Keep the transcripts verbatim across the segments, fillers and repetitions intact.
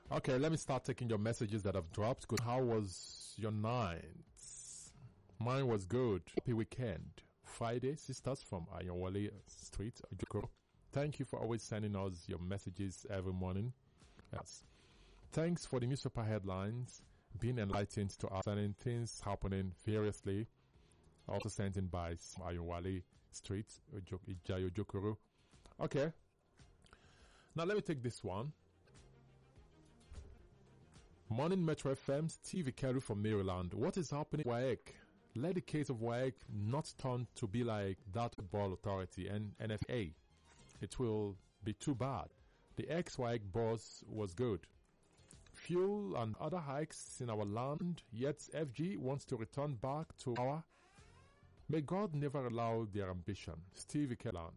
Okay, let me start taking your messages that have dropped. Good. How was your night? Mine was good. Happy weekend. Friday, sisters from Ayawale Street, Ojukoro. Thank you for always sending us your messages every morning. Yes. Thanks for the newspaper headlines, being enlightened to understanding things happening variously. Also sent in by Ayawale Street, Ijayo Ojukoro. Okay. Now let me take this one. Morning Metro F M, Steve Ikeru from Maryland. What is happening in W A E C? Let the case of W A E C not turn to be like that football authority and N F A. It will be too bad. The ex-W A E C boss was good. Fuel and other hikes in our land, yet F G wants to return back to power. May God never allow their ambition. Steve Ikeru.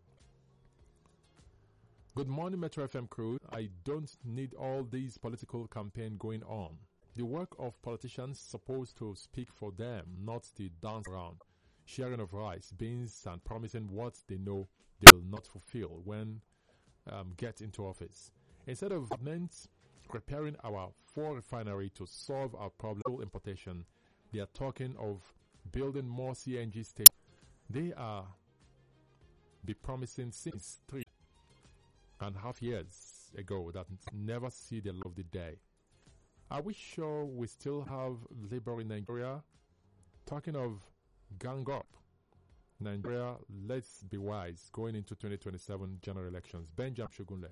Good morning, Metro F M crew. I don't need all these political campaign going on. The work of politicians is supposed to speak for them, not the dance around, sharing of rice, beans, and promising what they know they will not fulfill when um, get into office. Instead of government repairing our four refinery to solve our problem importation, they are talking of building more C N G stations. They are be promising since three and a half years ago that never see the light of the day. Are we sure we still have labor in Nigeria? Talking of gang up, Nigeria, let's be wise going into twenty twenty-seven general elections. Benjamin Shogunle.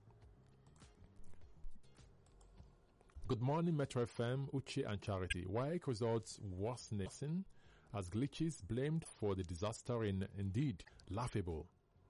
Good morning, Metro F M, Uchi and Charity. W A E C results worsening as glitches blamed for the disaster in indeed laughable.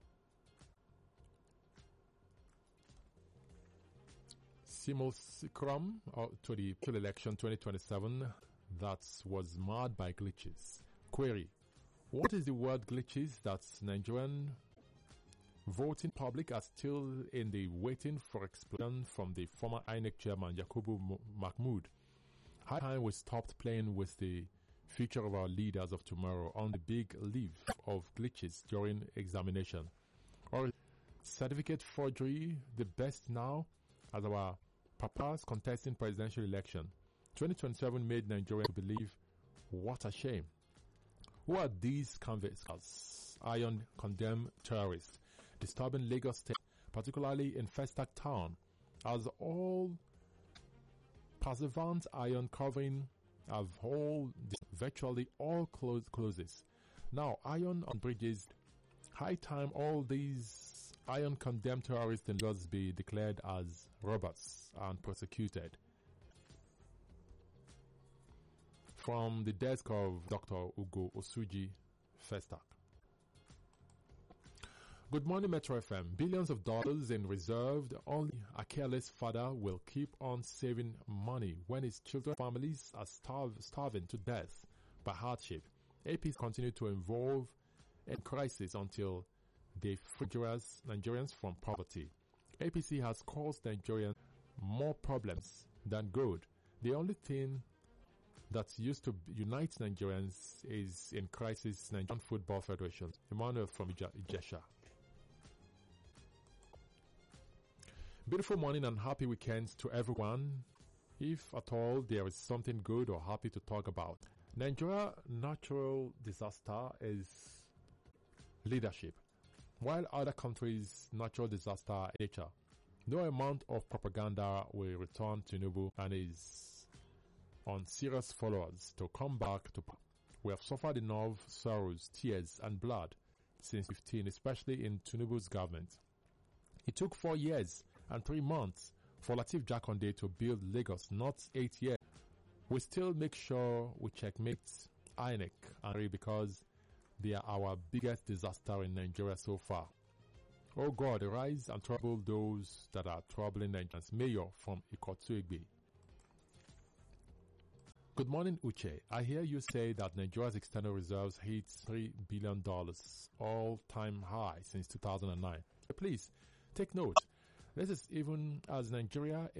Simulacrum to the election twenty twenty-seven that was marred by glitches. Query: what is the word glitches that Nigerian voting public are still in the waiting for explanation from the former I N E C chairman Yakubu Mahmood? High time we stopped playing with the future of our leaders of tomorrow on the big leave of glitches during examination. Or certificate forgery the best now as our papas contesting presidential election. twenty twenty-seven made Nigerians believe what a shame. Who are these canvassers? Iron condemned terrorists disturbing Lagos State, particularly in Festac town, as all perseverant iron covering have all virtually all close closes. Now iron on bridges. High time all these iron condemned terrorists in Lagos be declared as robots and prosecuted. From the desk of Doctor Ugo Osuji, Festac. Good morning, Metro F M. Billions of dollars in reserved. Only a careless father will keep on saving money when his children's families are starve, starving to death by hardship. A P continue to involve in crisis until they free Nigerians from poverty. A P C has caused Nigerians more problems than good. The only thing that used to unite Nigerians is in crisis. Nigerian Football Federation. Emmanuel from Ijesha. Beautiful morning and happy weekends to everyone. If at all there is something good or happy to talk about. Nigeria natural disaster is leadership. While other countries' natural disaster nature, no amount of propaganda will return Tinubu and his on serious followers to come back to power. We have suffered enough sorrows, tears, and blood since fifteen, especially in Tinubu's government. It took four years and three months for Lateef Jakonde to build Lagos, not eight years. We still make sure we checkmate I N E C and because they are our biggest disaster in Nigeria so far. Oh God, arise and trouble those that are troubling Nigerians. Mayor from Ikotu Egbe. Good morning, Uche. I hear you say that Nigeria's external reserves hit three billion dollars, all-time high since two thousand nine. Please, take note. This is even as Nigeria